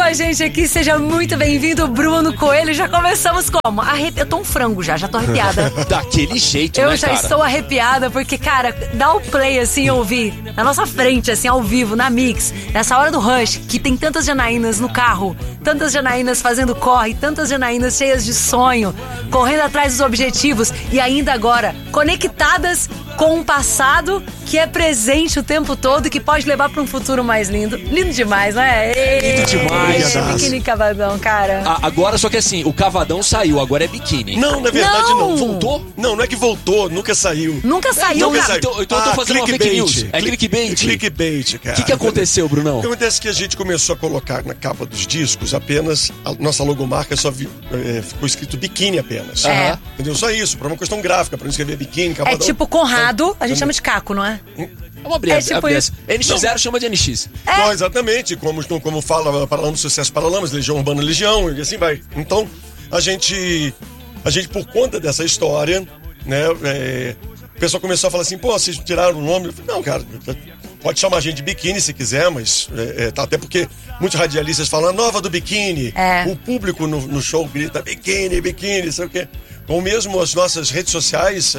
a gente aqui, seja muito bem-vindo, Bruno Coelho. Já começamos como? Eu tô um frango já tô arrepiada. Daquele jeito, eu né, já cara? estou arrepiada, porque, cara, dá o play assim e ouvir na nossa frente, assim, ao vivo, na Mix, nessa hora do rush, que tem tantas Janaínas no carro, tantas Janaínas fazendo corre, tantas Janaínas cheias de sonho, correndo atrás dos objetivos e ainda agora conectadas com um passado que é presente o tempo todo e que pode levar para um futuro mais lindo. Lindo demais, né? Lindo demais. Biquíni Cavadão, cara. Agora, só que assim, o Cavadão saiu, agora é biquíni. Não, na verdade não. Voltou? Não é que voltou, nunca saiu. Nunca saiu, cara. Então eu tô fazendo uma fake news. É clickbait. Clickbait, cara. O que aconteceu, Brunão? O que acontece é que a gente começou a colocar na capa dos discos apenas, a nossa logomarca só ficou escrito biquíni apenas. Entendeu? Só isso, pra uma questão gráfica, pra não escrever biquíni, Cavadão. É tipo Conrado, a gente chama de Caco, não é? É uma abreviação. tipo isso. NX0 chama de NX. Não, exatamente, como fala Paralamas, Sucesso Paralamas, Legião Urbana, Legião, e assim vai. Então, a gente por conta dessa história, né, o pessoal começou a falar assim, pô, vocês tiraram o nome? Eu falei, não, cara, pode chamar a gente de biquíni se quiser, mas até porque muitos radialistas falam a nova do biquíni. O público no show grita biquíni, biquíni, sei o quê. Ou mesmo as nossas redes sociais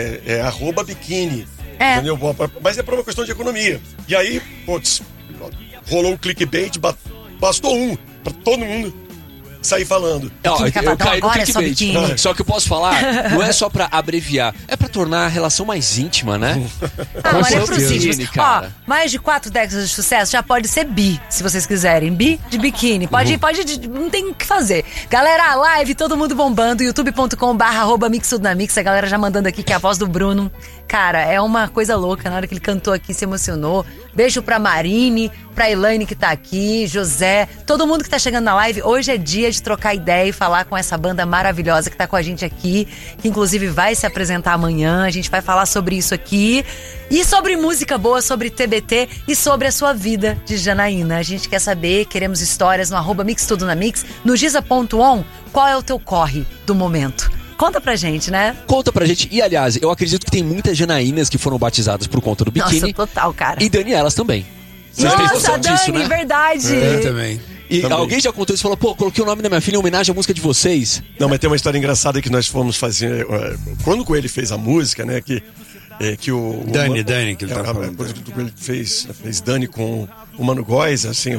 @biquíni. Entendeu? Mas é por uma questão de economia. E aí, putz, rolou o clickbait, bastou pra todo mundo sair falando. Eu caí no clickbait. Só que eu posso falar, não é só pra abreviar, é pra tornar a relação mais íntima, né? Mas é pros íntimos. Ó, mais de 4 décadas de sucesso já pode ser bi, se vocês quiserem. Bi de biquíni. Pode, não tem o que fazer. Galera, live, todo mundo bombando, youtube.com/mix tudo na mix. A galera já mandando aqui que é a voz do Bruno. Cara, é uma coisa louca. Na hora que ele cantou aqui, se emocionou. Beijo pra Marine, pra Elaine que tá aqui, José, todo mundo que tá chegando na live. Hoje é dia de trocar ideia e falar com essa banda maravilhosa que tá com a gente aqui, que inclusive vai se apresentar amanhã. A gente vai falar sobre isso aqui e sobre música boa, sobre TBT e sobre a sua vida de Janaína. A gente quer saber, queremos histórias no @mix tudo na mix, no giza.on. Qual é o teu corre do momento? Conta pra gente, né? Conta pra gente. E, aliás, eu acredito que tem muitas Janaínas que foram batizadas por conta do biquíni. Nossa, total, cara. E Danielas também. Nossa, Dani, né? Verdade. Eu também. E alguém já contou isso e falou, pô, coloquei o nome da minha filha em homenagem à música de vocês. Não, mas tem uma história engraçada que nós fomos fazer. Quando o Coelho fez a música, né? Que o Dani, que ele tá falando. Quando ele fez Dani com o Mano Góes, assim,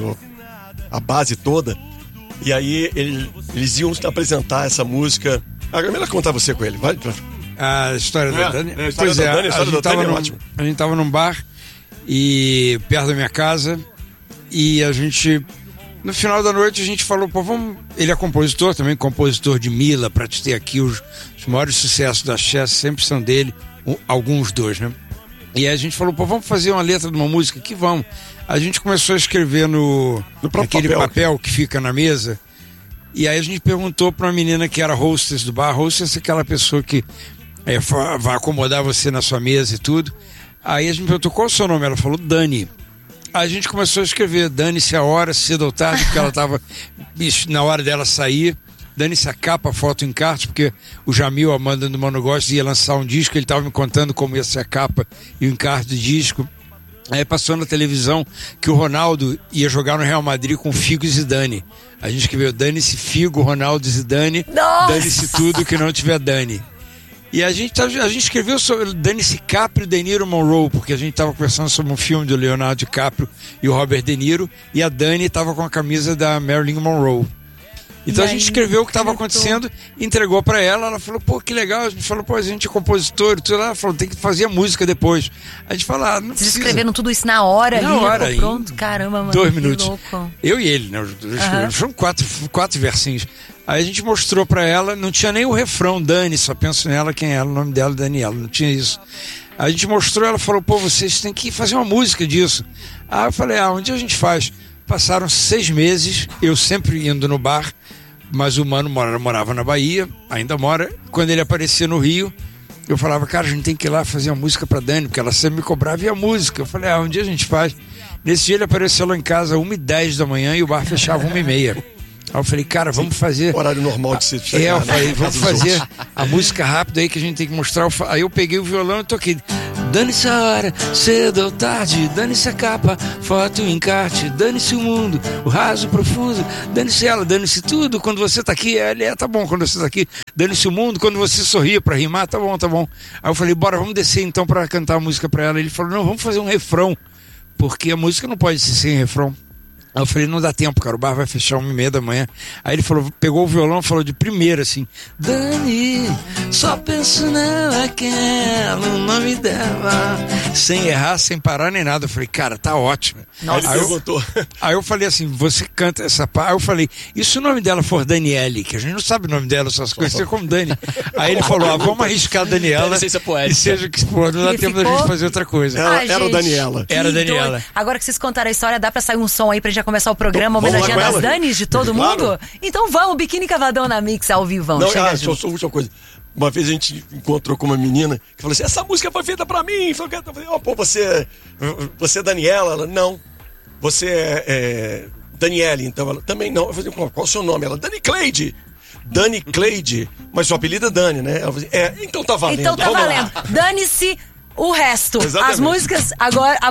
a base toda. E aí eles iam apresentar essa música. É melhor contar você com ele, vai. A história da Dani. A história da Dani é ótima. A gente tava num bar e perto da minha casa e a gente, no final da noite, a gente falou, pô, vamos. Ele é compositor também, compositor de Mila, pra te ter aqui os maiores sucessos da Chess sempre são dele, alguns dois, né? E aí a gente falou, pô, vamos fazer uma letra de uma música aqui, vamos. A gente começou a escrever naquele papel que fica na mesa. E aí a gente perguntou pra uma menina que era hostess do bar. Hostess é aquela pessoa que vai acomodar você na sua mesa e tudo. Aí a gente perguntou qual é o seu nome. Ela falou Dani. Aí a gente começou a escrever Dane-se a hora, cedo ou tarde, porque ela tava na hora dela sair. Dane-se a capa, foto encarte, porque o Jamil, a banda do Mano Góes, ia lançar um disco. Ele tava me contando como ia ser a capa e o encarte do disco. Aí passou na televisão que o Ronaldo ia jogar no Real Madrid com Figo e Zidane. A gente escreveu Dane-se Figo, Ronaldo e Zidane. Dane-se tudo que não tiver Dani. E a gente escreveu sobre Dane-se Caprio e De Niro Monroe, porque a gente estava conversando sobre um filme do Leonardo DiCaprio e o Robert De Niro, e a Dani estava com a camisa da Marilyn Monroe. Então a gente escreveu o que estava acontecendo, entregou pra ela falou, pô, que legal. A gente falou, pô, a gente é compositor e tudo. Ela falou, tem que fazer a música depois. A gente falou, não precisa. Vocês escreveram tudo isso na hora? Na hora. Pronto, caramba, mano. 2 minutos. Louco. Eu e ele, né? Foram 4 versinhos. Aí a gente mostrou pra ela, não tinha nem o refrão, Dani, só penso nela, quem é ela, o nome dela é Daniela, não tinha isso. Aí a gente mostrou, ela falou, pô, vocês têm que fazer uma música disso. Aí eu falei, onde a gente faz? Passaram 6 meses, eu sempre indo no bar, mas o Mano morava na Bahia, ainda mora. Quando ele aparecia no Rio, eu falava, cara, a gente tem que ir lá fazer uma música pra Dani, porque ela sempre me cobrava e a música. Eu falei, um dia a gente faz. Nesse dia ele apareceu lá em casa 1h10 da manhã e o bar fechava 1h30. Aí eu falei, cara, vamos fazer... Horário normal de se chegar. Eu falei, vamos fazer a música rápida aí que a gente tem que mostrar. Aí eu peguei o violão e toquei Dane-se a hora, cedo ou tarde, dane-se a capa, foto e encarte, dane-se o mundo, o raso, o profundo, dane-se ela, dane-se tudo. Quando você tá aqui, tá bom, quando você tá aqui, dane-se o mundo. Quando você sorria pra rimar, tá bom, tá bom. Aí eu falei, bora, vamos descer então pra cantar a música pra ela. Ele falou, não, vamos fazer um refrão, porque a música não pode ser sem refrão. Aí eu falei, não dá tempo, cara, o bar vai fechar 1h30 da manhã. Aí ele falou, pegou o violão e falou de primeira assim, Dani, só penso nela, quero o nome dela, sem errar, sem parar nem nada. Eu falei, cara, tá ótimo. Nossa. Aí eu falei assim, você canta essa parte. Aí eu falele, e se o nome dela for Daniele, que a gente não sabe o nome dela, só se conhecer como Dani. Aí ele falou, vamos arriscar a Daniela, e seja que for, não dá tempo da gente fazer outra coisa. Era o Daniela. Era a Daniela. Agora que vocês contaram a história, dá pra sair um som aí pra gente já começar o programa homenageando as Danis de todo mundo? Claro. Então vamos, Biquíni Cavadão na Mix ao vivão. Não, chega só última coisa. Uma vez a gente encontrou com uma menina que falou assim, essa música foi feita pra mim. Eu falei, pô, você é Daniela? Ela, não. Você é Daniele, então ela, também não. Eu falei, qual o seu nome? Ela, Dani Cleide. Dani Cleide, mas seu apelido é Dani, né? Ela falou, então tá valendo. Então tá valendo. Dane-se o resto. Exatamente. As músicas agora...